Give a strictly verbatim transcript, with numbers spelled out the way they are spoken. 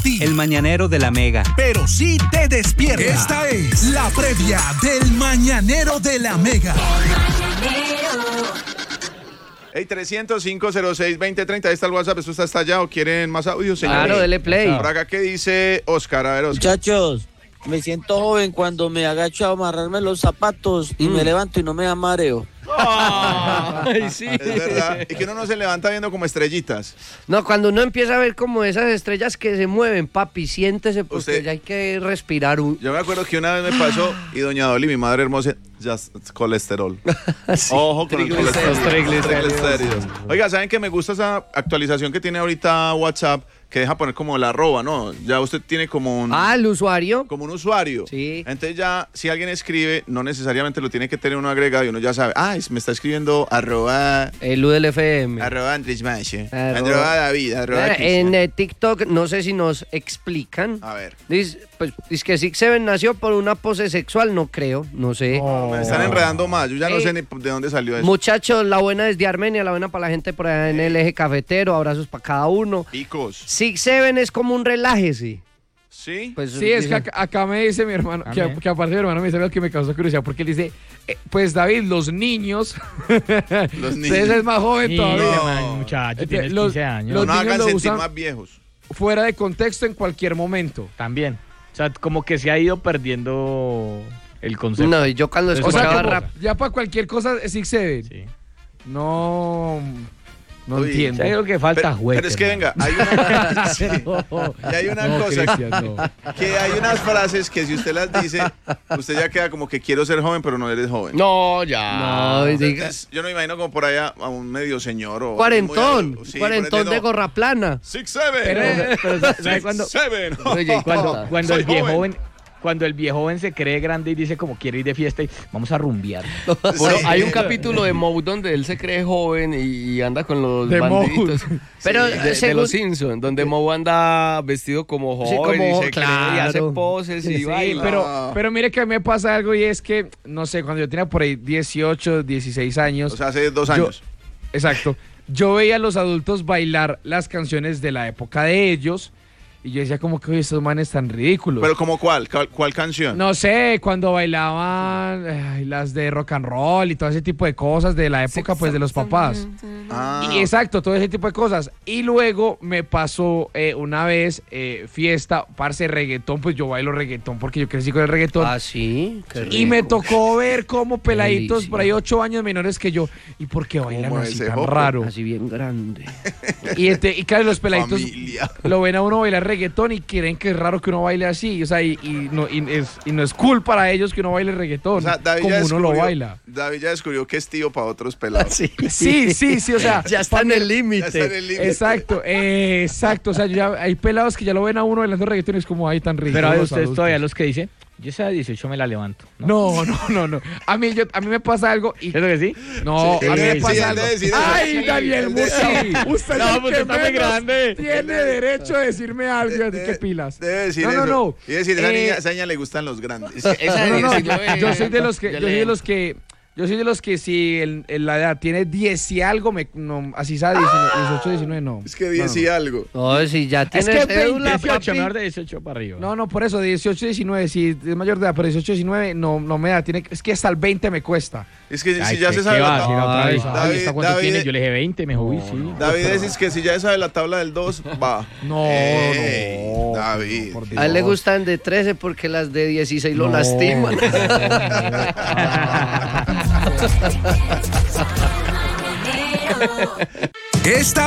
ti. El mañanero de la Mega. Pero sí te despierta. Esta es la previa del mañanero de la Mega. Hey, trescientos cinco cero seis veinte treinta, ahí está el WhatsApp, ¿esto está hasta allá o quieren más audio, señores? Claro, dele play. Por acá, ¿qué dice Oscar? A ver, Oscar. Muchachos, me siento joven cuando me agacho a amarrarme los zapatos y mm. me levanto y no me da mareo. Ay, sí. Es verdad. Y que uno no se levanta viendo como estrellitas. No, cuando uno empieza a ver como esas estrellas que se mueven, papi, siéntese porque Usted, ya hay que respirar. Un... Yo me acuerdo que una vez me pasó y doña Dolly, mi madre hermosa, ya colesterol. Sí. Ojo con el colesterol. Triglicéridos. Oiga, ¿saben que me gusta esa actualización que tiene ahorita WhatsApp? Que deja poner como la arroba, ¿no? Ya usted tiene como un... Ah, el usuario. Como un usuario. Sí. Entonces ya, si alguien escribe, no necesariamente lo tiene que tener uno agregado y uno ya sabe, ah, me está escribiendo arroba... El U del F M. Arroba Andrés Mache. Arroba David, arroba Mira, en eh, TikTok, no sé si nos explican. A ver. Dice, pues, dice que Six Seven nació por una pose sexual, no creo, no sé. No, me están enredando más, yo ya no eh, sé ni de dónde salió eso. Muchachos, la buena es de Armenia, la buena para la gente por allá en el eje cafetero, abrazos para cada uno. Picos. Six Seven es como un relaje, sí. ¿Sí? Pues, sí, es que acá, acá me dice mi hermano, que, que aparte mi hermano me dice algo que me causó curiosidad, porque él dice, eh, pues David, los niños, los niños. Ustedes es más joven sí, todavía. No, muchacho, tienes los, quince años. Los no niños hagan lo sentir usan más viejos. Fuera de contexto en cualquier momento. También. O sea, como que se ha ido perdiendo el concepto. No, y yo cuando escuchaba o sea, rap... Ya para cualquier cosa, Six Seven. Sí. No... No Uy, entiendo. Yo creo que falta pero, juguete. Pero es que venga, hay una, sí, y hay una no, cosa Cristian, no. que hay unas frases que si usted las dice, usted ya queda como que quiero ser joven, pero no eres joven. No, ya. No, Entonces, yo no me imagino como por allá a un medio señor o cuarentón, muy, sí, cuarentón de gorra plana. Six Seven. Pero, pero ¿sabe Six, cuando, seven. Oye, cuando, cuando el viejo joven. joven Cuando el viejo joven se cree grande y dice como quiere ir de fiesta y vamos a rumbear. Bueno, hay un capítulo de Moe donde él se cree joven y anda con los de bandiditos. Pero sí, de, según... de los Simpsons, donde Moe anda vestido como joven sí, como, y se claro. cree y hace poses y sí, baila. Pero, pero mire que a mí me pasa algo y es que, no sé, cuando yo tenía por ahí dieciocho, dieciséis años. O sea, hace dos años. Yo, exacto. Yo veía a los adultos bailar las canciones de la época de ellos. Y yo decía como que, oye, estos manes tan ridículos. ¿Pero como cuál? ¿Cuál, cuál canción? No sé, cuando bailaban ay, las de rock and roll y todo ese tipo de cosas de la época, pues, de los papás. Ah. Y, exacto, todo ese tipo de cosas. Y luego me pasó eh, una vez eh, fiesta, parce, reggaetón, pues yo bailo reggaetón porque yo crecí con el reggaetón. Ah, sí, qué rico. Y me tocó ver como peladitos Delicia. Por ahí ocho años menores que yo. ¿Y por qué bailan así tan jopo? Raro? Así bien grande. Y, este, y claro, los peladitos Familia. Lo ven a uno bailar reggaetón y creen que es raro que uno baile así, o sea, y, y, no, y, es, y no es cool para ellos que uno baile reggaetón, o sea, como uno lo baila. David ya descubrió que es tío para otros pelados. Sí, sí, sí, sí, o sea, ya está en el límite. Exacto, eh, exacto, o sea, ya hay pelados que ya lo ven a uno bailando reggaetón y es como, ay, tan rico. Pero hay ustedes adultos. Todavía los que dicen, yo esa de dieciocho me la levanto. No, no, no, no. no. A mí yo, a mí me pasa algo y... ¿Es lo que sí? No, sí, a mí sí, me pasa sí, algo. Sí, Ay, sí, Daniel Musi. Usted no, pues está muy grande. Tiene derecho a decirme algo, de, de, ¿qué pilas? Debe decir no, eso. no, no. Y decir, esa, eh, niña, esa niña le gustan los grandes. Esa no, no, no. yo, yo soy de los que, yo soy de los que Yo soy de los que si el, el, la edad tiene diez y algo, me, no, así sea dieciocho, diecinueve, no. Es que diez no, y no. algo. No, si ya tienes es que cédula, dieciocho, menor de dieciocho para arriba. No, no, por eso, dieciocho, diecinueve, si es mayor de edad, pero dieciocho, diecinueve no, no me da, tiene, es que hasta el veinte me cuesta. Es que Ay, si ya ¿qué, se sabe va la tabla. David, David, ¿hasta cuánto David, tiene? Yo le dije veinte, me dijo, uy, sí. David dices que si ya sabe la tabla del dos, va. No, Ey, no. David. A él le gustan de trece porque las de dieciséis lo no. lastiman. Esta